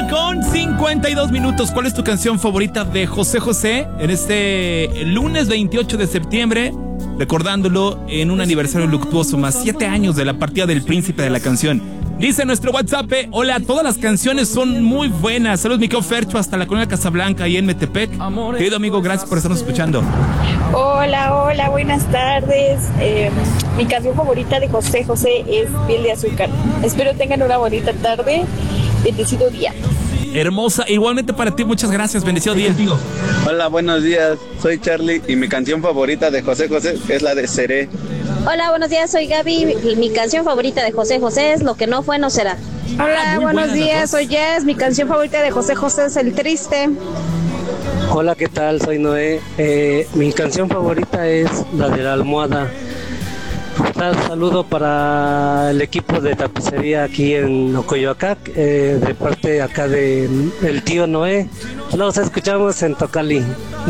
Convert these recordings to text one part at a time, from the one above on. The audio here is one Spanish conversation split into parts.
1:52. ¿Cuál es tu canción favorita de José José en este lunes 28 de septiembre? Recordándolo en un aniversario luctuoso, más 7 años de la partida del príncipe de la canción. Dice nuestro WhatsApp: hola, todas las canciones son muy buenas. Saludos, mi querido Fercho, hasta la colonia Casablanca y en Metepec. Querido amigo, gracias por estarnos escuchando. Hola, buenas tardes. Mi canción favorita de José José es Piel de Azúcar. Espero tengan una bonita tarde. Bendecido día. Hermosa, igualmente para ti, muchas gracias, bendecido día. Hola, buenos días, soy Charlie y mi canción favorita de José José es la de Seré. Hola, buenos días, soy Gaby y mi canción favorita de José José es Lo que no fue no será. Hola, buenos días, soy Jess, mi canción favorita de José José es El Triste. Hola, ¿qué tal? Soy Noé. Mi canción favorita es la de La Almohada. Un saludo para el equipo de tapicería aquí en Ocoyoacac, de parte acá de el tío Noé. Nos escuchamos en Tocali.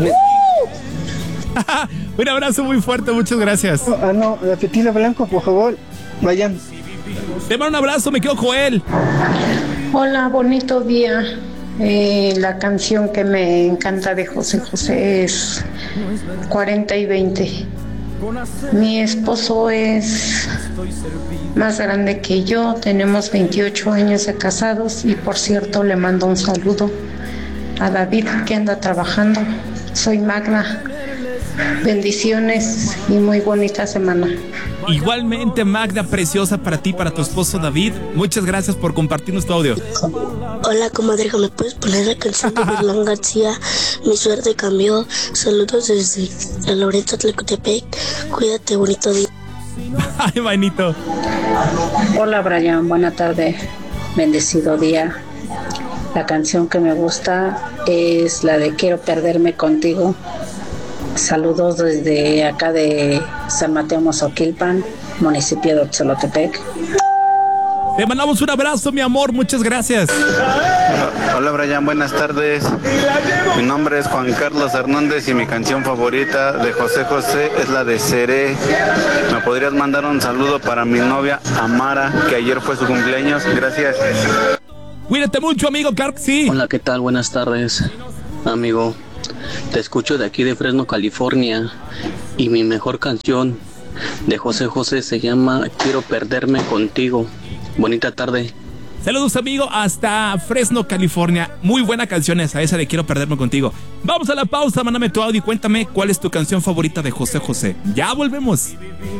Un abrazo muy fuerte, muchas gracias. La Fetila Blanco, por favor, vayan. Te mando un abrazo, me quedo Joel. Hola, bonito día. La canción que me encanta de José José es 40 y 20. Mi esposo es más grande que yo, tenemos 28 años de casados y por cierto le mando un saludo a David que anda trabajando. Soy Magna. Bendiciones y muy bonita semana. Igualmente, Magda, preciosa para ti, para tu esposo David. Muchas gracias por compartirnos tu audio. Hola, comadre, ¿me puedes poner la canción de Berlán García? Mi suerte cambió. Saludos desde Loreto, Tlecotepec. Cuídate, bonito día. Ay, Vainito. Hola, Brian, buena tarde. Bendecido día. La canción que me gusta es la de Quiero perderme contigo. Saludos desde acá de San Mateo Mozoquilpan, municipio de Otzolotepec. Te mandamos un abrazo, mi amor, muchas gracias. Hola, Brian, buenas tardes. Mi nombre es Juan Carlos Hernández y mi canción favorita de José José es la de Seré. ¿Me podrías mandar un saludo para mi novia Amara, que ayer fue su cumpleaños? Gracias. Cuídate mucho, amigo, claro que sí. Hola, ¿qué tal? Buenas tardes, amigo. Te escucho de aquí de Fresno, California, y mi mejor canción de José José se llama Quiero perderme contigo. Bonita tarde. Saludos, amigo, hasta Fresno, California. Muy buena canción esa de Quiero perderme contigo. Vamos a la pausa, mándame tu audio y cuéntame cuál es tu canción favorita de José José. Ya volvemos.